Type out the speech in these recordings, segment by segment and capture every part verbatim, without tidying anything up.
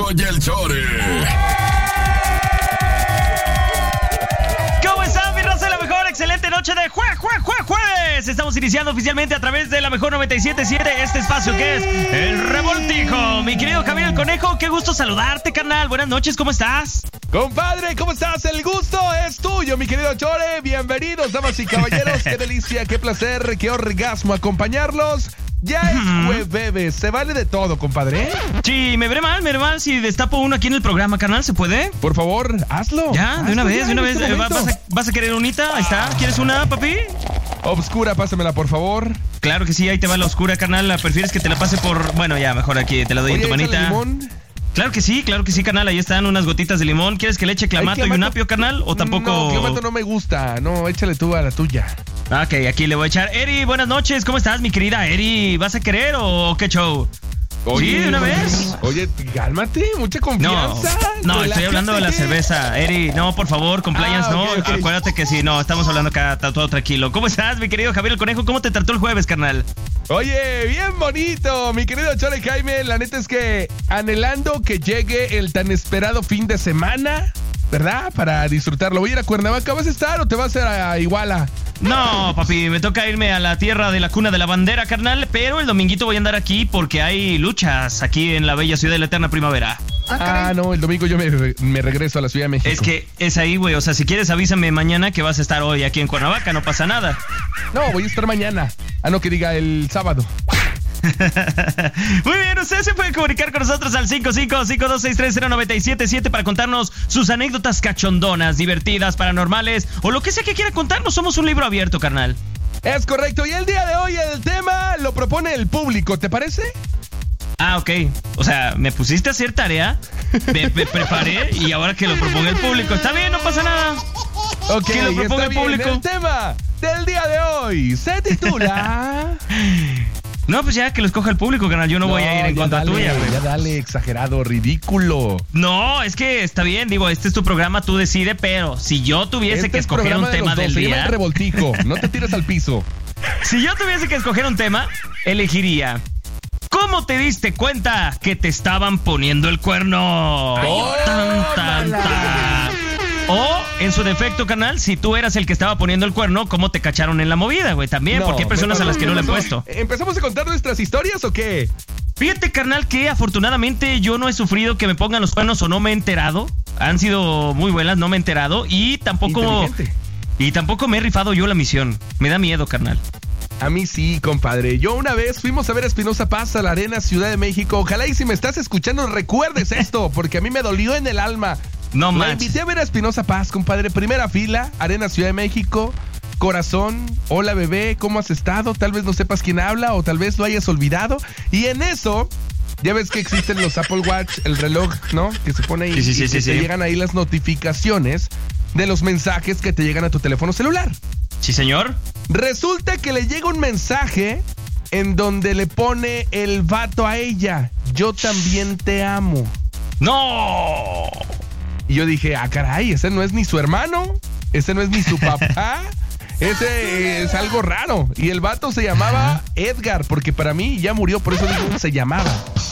Chato y el Chore. ¿Cómo están, mi raza de la mejor? Excelente noche de jue, jue, jue, jueves. Estamos iniciando oficialmente a través de la mejor noventa y siete punto siete este espacio que es El Revoltijo. Mi querido Javier el Conejo, qué gusto saludarte, carnal. Buenas noches, ¿cómo estás? Compadre, ¿cómo estás? El gusto es tuyo, mi querido Chore. Bienvenidos, damas y caballeros. Qué delicia, qué placer, qué orgasmo acompañarlos. Ya es jueves, se vale de todo, compadre. Sí, me veré mal, me veré mal si destapo uno aquí en el programa, carnal, ¿se puede? Por favor, hazlo. Ya, de hazlo una vez, ya, de una vez. este ¿Vas a, ¿Vas a querer unita? Ahí está. ¿Quieres una, papi? Obscura, pásamela, por favor. Claro que sí, ahí te va la oscura, carnal. ¿La prefieres que te la pase por...? Bueno, ya, mejor aquí, te la doy. Oye, en tu manita. Limón. Claro que sí, claro que sí, carnal. Ahí están unas gotitas de limón. ¿Quieres que le eche clamato, clamato y un apio, carnal? ¿O tampoco...? No, clamato no me gusta. No, échale tú a la tuya. Ok, aquí le voy a echar. Eri, buenas noches. ¿Cómo estás, mi querida Eri? ¿Vas a querer o qué show? Oye, ¿Sí, de una vez? Oye, cálmate, mucha confianza. No, no, estoy hablando de la cerveza. Eri, no, por favor, compliance, ah, no. Okay, okay. Acuérdate que sí, no, estamos hablando acá todo tranquilo. ¿Cómo estás, mi querido Javier el Conejo? ¿Cómo te trató el jueves, carnal? Oye, bien bonito, mi querido Chore Jaime. La neta es que anhelando que llegue el tan esperado fin de semana, ¿verdad? Para disfrutarlo. ¿Voy a ir a Cuernavaca? ¿Vas a estar o te vas a ir a Iguala? No, papi, me toca irme a la tierra de la cuna de la bandera, carnal. Pero el dominguito voy a andar aquí porque hay luchas aquí en la bella ciudad de la eterna primavera. Ah, no, el domingo yo me, me regreso a la Ciudad de México. Es que es ahí, güey. O sea, si quieres avísame mañana que vas a estar hoy aquí en Cuernavaca, no pasa nada. No, voy a estar mañana. Ah, no, que diga el sábado. Muy bien, ustedes se pueden comunicar con nosotros al cinco cinco cinco dos seis tres cero nueve siete siete para contarnos sus anécdotas cachondonas, divertidas, paranormales o lo que sea que quieran contarnos. Somos un libro abierto, carnal. Es correcto, y el día de hoy el tema lo propone el público, ¿te parece? Ah, ok. O sea, me pusiste a hacer tarea, me, me preparé y ahora que lo proponga el público. Está bien, no pasa nada. Ok, que lo proponga el público. El tema del día de hoy se titula... No, pues ya que lo escoja el público, canal. Yo no, no voy a ir en contra dale, tuya, güey. Ya dale, exagerado, ridículo. No, es que está bien, digo, este es tu programa, tú decides, pero si yo tuviese este que escoger un de tema dos, del se día... llama El Revoltijo, no te tires al piso. Si yo tuviese que escoger un tema, elegiría... ¿Cómo te diste cuenta que te estaban poniendo el cuerno? Oh, tan, tan, tan. O, en su defecto, canal, si tú eras el que estaba poniendo el cuerno, ¿cómo te cacharon en la movida, güey? También, no, porque hay personas a las que no le he puesto. ¿Empezamos a contar nuestras historias o qué? Fíjate, carnal, que afortunadamente yo no he sufrido que me pongan los cuernos o no me he enterado. Han sido muy buenas, no me he enterado. Y tampoco... Y tampoco me he rifado yo la misión. Me da miedo, carnal. A mí sí, compadre. Yo una vez fuimos a ver a Espinosa Paz a la Arena Ciudad de México. Ojalá y si me estás escuchando recuerdes esto, porque a mí me dolió en el alma. No manches. La invité a ver a Espinosa Paz, compadre. Primera fila, Arena Ciudad de México. Corazón, hola bebé, ¿cómo has estado? Tal vez no sepas quién habla o tal vez lo hayas olvidado. Y en eso, ya ves que existen los Apple Watch, el reloj, ¿no? Que se pone ahí sí, sí, y sí, que sí, te sí. llegan ahí las notificaciones de los mensajes que te llegan a tu teléfono celular. Sí, señor. Resulta que le llega un mensaje en donde le pone el vato a ella: yo también te amo. ¡No! Y yo dije, ah, caray, ese no es ni su hermano, ese no es ni su papá, ese es algo raro. Y el vato se llamaba Edgar, porque para mí ya murió, por eso digo, se llamaba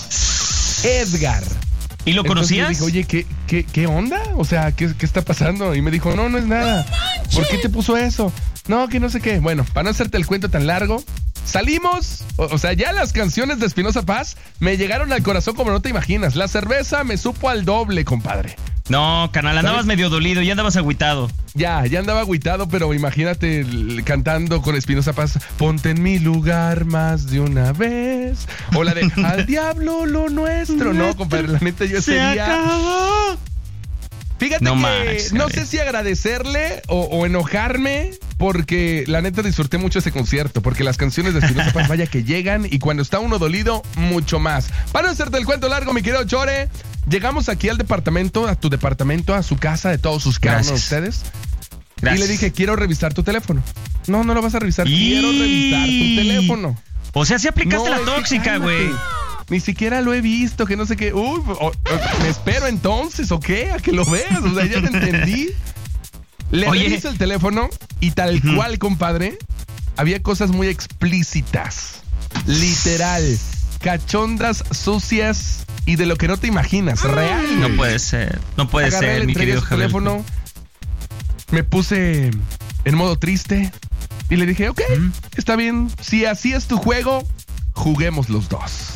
Edgar. ¿Y lo conocías? Entonces yo dije, oye, ¿qué, qué, qué onda? O sea, ¿qué, ¿qué está pasando? Y me dijo, no, no es nada. ¿Por qué te puso eso? No, que no sé qué. Bueno, para no hacerte el cuento tan largo, salimos, o, o sea, ya las canciones de Espinosa Paz me llegaron al corazón como no te imaginas. La cerveza me supo al doble, compadre. No, canal, andabas ¿sabes? Medio dolido, ya andabas agüitado. Ya, ya andaba agüitado, pero imagínate el, cantando con Espinosa Paz, ponte en mi lugar más de una vez. O la de al diablo lo nuestro. No, compadre, la neta yo ese Se día... acabó. Fíjate no que Max, no sé si agradecerle o, o enojarme, porque la neta disfruté mucho ese concierto, porque las canciones de Espinosa Paz, vaya que llegan, y cuando está uno dolido, mucho más. Para no hacerte el cuento largo, mi querido Chore, llegamos aquí al departamento, a tu departamento, a su casa, de todos sus carros, ustedes. Gracias. Y le dije, quiero revisar tu teléfono. No, no lo vas a revisar, y... quiero revisar tu teléfono. O sea, si aplicaste no, la tóxica, güey. Ni siquiera lo he visto, que no sé qué. Uy, o, o, me espero entonces, ¿o qué? A que lo veas, o sea, ya te entendí. Le Oye. reviso el teléfono y tal uh-huh. cual, compadre, había cosas muy explícitas. Literal. Cachondas, sucias y de lo que no te imaginas, real. No puede ser, no puede Agarré, ser, le mi entregué querido su Javier. teléfono, me puse en modo triste y le dije, ok, ¿Mm? está bien, si así es tu juego, juguemos los dos.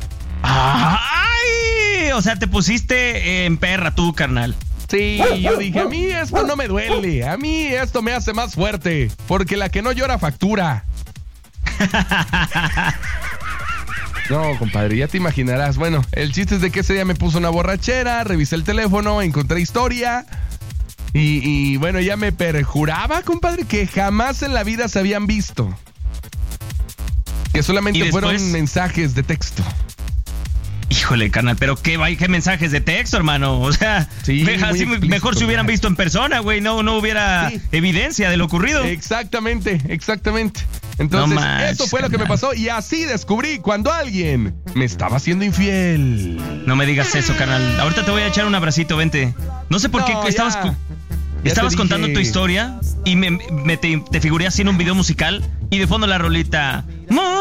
¡Ay! O sea, te pusiste en perra tú, carnal. Sí, yo dije, a mí esto no me duele, a mí esto me hace más fuerte, porque la que no llora factura. No, compadre, ya te imaginarás. Bueno, el chiste es de que ese día me puso una borrachera, revisé el teléfono, encontré historia y, y bueno, ella me perjuraba, compadre, que jamás en la vida se habían visto. Que solamente fueron mensajes de texto. Híjole, carnal, pero qué, qué mensajes de texto, hermano. O sea, sí, así mejor se hubieran visto en persona, güey. No, no hubiera sí. evidencia de lo ocurrido. Exactamente, exactamente. Entonces, no más, eso fue carnal. Lo que me pasó y así descubrí cuando alguien me estaba haciendo infiel. No me digas eso, carnal. Ahorita te voy a echar un abracito, vente. No sé por qué no, estabas, ya, estabas contando tu historia y me, me te, te figuré así en un video musical y de fondo la rolita.